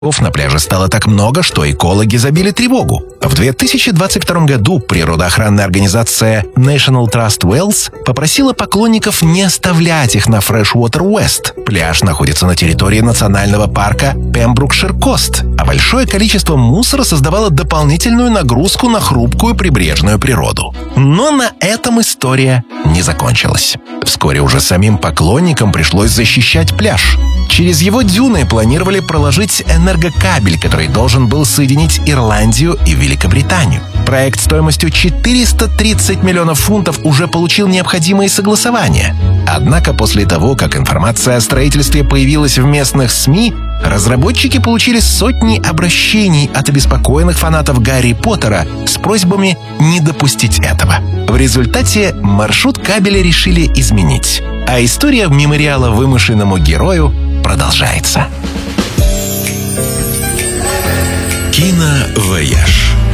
на пляже стало так много, что экологи забили тревогу. В 2022 году природоохранная организация National Trust Wales попросила поклонников не оставлять их на Freshwater West. Пляж находится на территории национального парка Pembrokeshire Coast, а большое количество мусора создавало дополнительную нагрузку на хрупкую прибрежную природу. Но на этом история не закончилась. Вскоре уже самим поклонникам пришлось защищать пляж. Через его дюны планировали проложить энергокабель, который должен был соединить Ирландию и Великобританию. Проект стоимостью 430 миллионов фунтов уже получил необходимые согласования. Однако после того, как информация о строительстве появилась в местных СМИ, разработчики получили сотни обращений от обеспокоенных фанатов Гарри Поттера с просьбами не допустить этого. В результате маршрут кабеля решили изменить, а история мемориала вымышленному герою продолжается. Киновояж.